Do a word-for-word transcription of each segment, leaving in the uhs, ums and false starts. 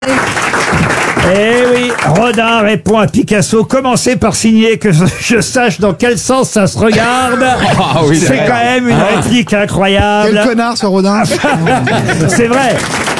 Eh oui, Rodin répond à Picasso. Commencez par signer que je, je sache dans quel sens ça se regarde. Ah oui, c'est quand même une ah. réplique incroyable. Quel connard ce Rodin. C'est vrai.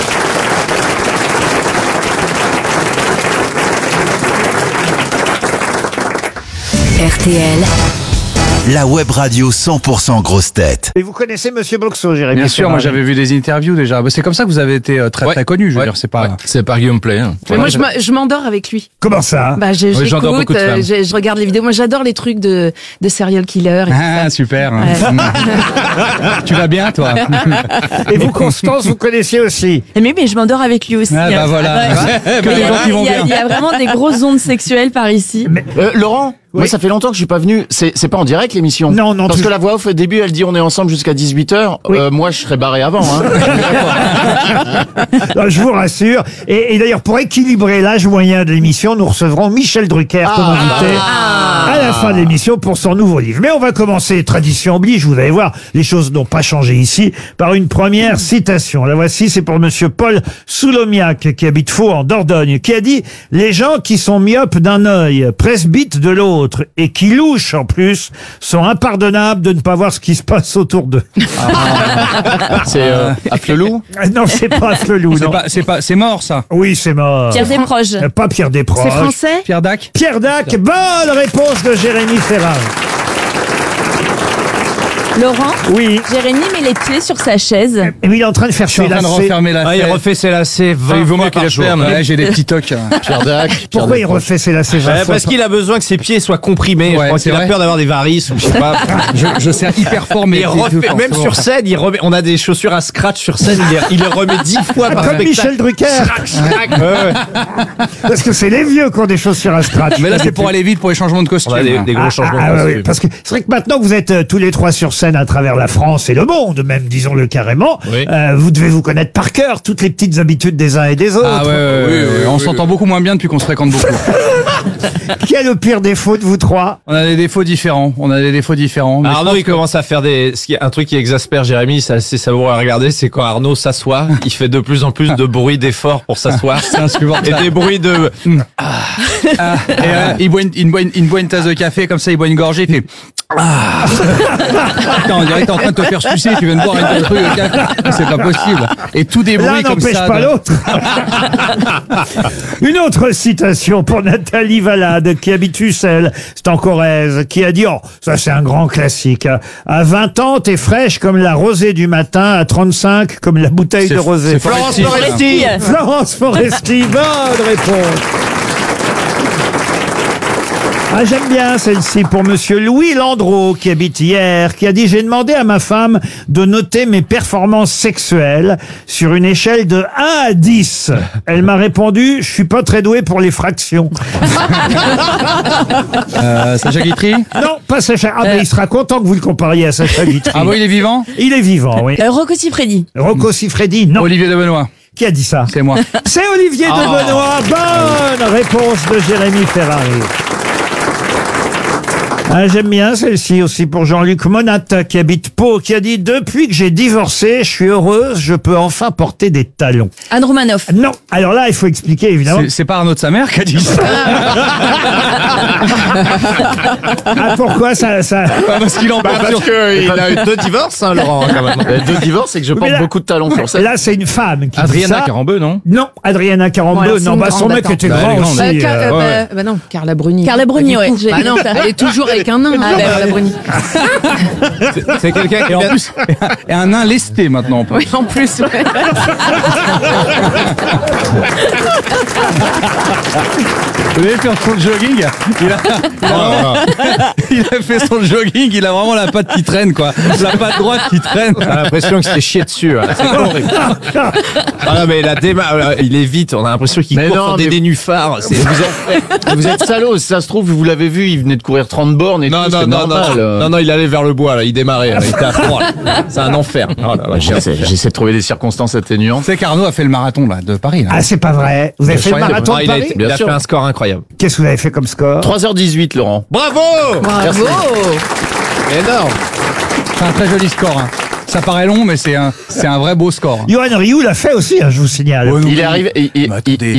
R T L, la web radio cent pour cent grosse tête. Et vous connaissez Monsieur Boxo, Jérémy? Bien sûr, moi j'avais vu des interviews déjà. C'est comme ça que vous avez été très Ouais. très connu. Je veux Ouais. dire, c'est pas. Ouais. C'est par gameplay. Hein. Mais moi, je m'a- je m'endors avec lui. Comment ça? Bah, je, Oui, j'endors j'écoute, beaucoup de euh, femmes. je, je regarde les vidéos. Moi, j'adore les trucs de, de serial killer. Et tout Ah ça. super. Ouais. Tu vas bien toi? Et vous, Constance, vous connaissiez aussi? Mais, mais je m'endors avec lui aussi. Ah bah voilà. Ouais. Que Mais les Il y, gens a- qui vont il y a- bien. il y a vraiment des grosses ondes sexuelles par ici. Euh, Laurent, Oui. moi ça fait longtemps que je suis pas venu. C'est c'est pas en direct l'émission. Non, non, Parce tu- que la voix off au début, elle dit on est ensemble jusqu'à dix-huit heures. Oui. Euh, moi, je serais barré avant. Hein. Non, je vous rassure. Et, et d'ailleurs, pour équilibrer l'âge moyen de l'émission, nous recevrons Michel Drucker comme invité à la fin de l'émission pour son nouveau livre. Mais on va commencer, tradition oblige, vous allez voir, les choses n'ont pas changé ici, par une première citation. La voici, c'est pour monsieur Paul Soulomiac, qui habite Faux en Dordogne, qui a dit « Les gens qui sont myopes d'un œil, presbytes de l'autre, et qui louchent en plus, sont impardonnables de ne pas voir ce qui se passe autour d'eux. C'est euh, Afflelou. » Non, c'est pas Flelou, C'est non. pas, c'est pas, c'est mort ça. Oui, c'est mort. Pierre Desproges. Euh, Pas Pierre Desproges. C'est français? Pierre Dac. Pierre Dac, bonne réponse de Jérémy Ferrari. Laurent? Oui. Jérémy met les pieds sur sa chaise. Et il est en train de faire Je suis en ses train de lacets. refermer la. Ah, il refait ses lacets vingt Il vaut mieux fois qu'il par ait chaud. semaine. Ouais, j'ai des petits tocs. Pierre Dac. Pierre Pourquoi il Desproges. refait ses lacets vingt Ouais, fois parce qu'il a besoin que ses pieds soient comprimés. Ouais, je crois c'est qu'il a vrai. peur d'avoir des varices ou je sais pas. Je, je serre hyper fort mais Il refait, même sur scène, il remet, on a des chaussures à scratch sur scène, il les, il les remet dix fois par Comme spectacle. Michel Drucker. Schrac, schrac. Ouais, ouais. Parce que c'est les vieux qui ont des chaussures à scratch. Mais là c'est pour aller vite pour les changements de costume. On a des, des gros Ah, changements. ah, de ah, costume. oui, parce que c'est vrai que maintenant que vous êtes euh, tous les trois sur scène à travers la France et le monde, même disons-le carrément, Oui. euh, vous devez vous connaître par cœur toutes les petites habitudes des uns et des autres. Ah ouais, ouais, ouais, Oui, ouais, oui, on oui, s'entend oui. beaucoup moins bien depuis qu'on se fréquente beaucoup. Qui a le pire défaut de vous trois? On a des défauts différents. On a des défauts différents. Mais je Arnaud, pense il commence à faire des, ce qui est un truc qui exaspère Jérémy, c'est assez savoureux à regarder, c'est quand Arnaud s'assoit, il fait de plus en plus de bruits d'efforts pour s'asseoir. c'est insupportable. Et des bruits de, Ah, et, euh, il, boit une, il, boit une, il boit une tasse de café, comme ça il boit une gorgée, il fait... Ah. Putain, on dirait que t'es en train de te faire sucer, tu viens de boire un truc de café. C'est pas possible. Et tout des L'un bruits comme n'empêche ça. pas de- l'autre. Une autre citation pour Nathalie Valade, qui habite Ussel, c'est en Corrèze, qui a dit, oh, ça c'est un grand classique, hein. À vingt ans, t'es fraîche comme la rosée du matin, à trente-cinq, comme la bouteille C'est- de rosée. c'est Florence Foresti. Florence Foresti, bonne réponse. Ah, j'aime bien celle-ci pour monsieur Louis Landreau, qui habite hier, qui a dit « J'ai demandé à ma femme de noter mes performances sexuelles sur une échelle de un à dix. Elle m'a répondu « Je suis pas très doué pour les fractions. Euh, Sacha Guitry » Non, pas Sacha. Ah, mais il sera content que vous le compariez à Sacha Guitry. Ah bon, il est vivant. Il est vivant, oui. Euh, Rocco Siffredi. Rocco Siffredi, non. Olivier de Benoît, Qui a dit ça? c'est moi. C'est Olivier de Benoît. Bonne réponse de Jérémy Ferrari. Ah, j'aime bien celle-ci aussi pour Jean-Luc Monat, qui habite Pau, qui a dit « Depuis que j'ai divorcé, je suis heureuse, je peux enfin porter des talons. Anne Romanoff. » Non, alors là, il faut expliquer, évidemment. C'est- C'est pas Arnaud de sa mère qui a dit ça. Ah, pourquoi ça... ça... Pas parce qu'il en parle sur... qu'il a eu deux divorces, hein, Laurent, quand même. Euh, Deux divorces et que je Mais porte là- beaucoup de talons sur scène. Là, c'est une femme qui dit Adriana ça. Carambeu, non? Non, Adriana Bon, Carambeu, alors, c'est non, une bah, son grande, mec attends. était Bah, elle est grand grande. aussi. Euh, euh, Car- euh, ouais. bah, bah non, Carla Bruni. Carla Bruni, Pas ouais. du tout. J'ai- Bah non, elle est toujours avec un nain. Ah, bah, Carla Bruni. C'est quelqu'un qui Et en vient- plus, et un nain lesté maintenant. en plus. Oui, en plus, ouais. Vous avez fait son jogging, il a, il, a, il a fait son jogging, il a vraiment la patte qui traîne, quoi. La patte droite qui traîne. On a l'impression qu'il s'est chié dessus. hein. C'est horrible. Ah non, mais la démarche, il est vite. On a l'impression qu'il Mais court non, sur des mais- nénuphars. C'est- Vous êtes, vous êtes salaud, si ça se trouve, vous l'avez vu, il venait de courir trente bornes et Non, tout, non, c'est non, normal. non, euh. non, non, il allait vers le bois, là. Il démarrait, là. Il était à froid. là. C'est un enfer. Oh là là, J'essaie j'essaie de trouver des circonstances atténuantes. C'est qu'Arnaud a fait le marathon là, de Paris. Là. Ah, c'est pas vrai. Vous avez fait le marathon Ah, de il a, Paris? été- il a Bien fait sûr. un score incroyable. Qu'est-ce que vous avez fait comme score? trois heures dix-huit, Laurent. Bravo! Bravo. Énorme. C'est un très joli score. Hein. Ça paraît long, mais c'est un, c'est un vrai beau score. Johan Rioux l'a fait aussi, hein, je vous signale. Ouais, non, Il est mais- arrivé, il, il- Mais attendez. il-